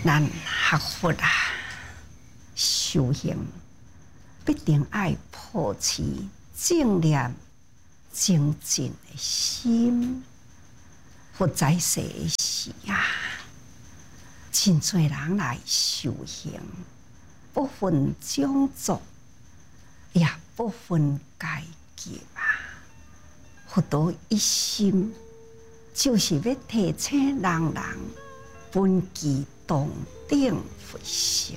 咱学佛啊，修行必定要保持正念精进的心。佛在世时啊，真多人来修行，不分种族，也不分阶级啊。佛陀一心就是要提醒人人本具同等佛性。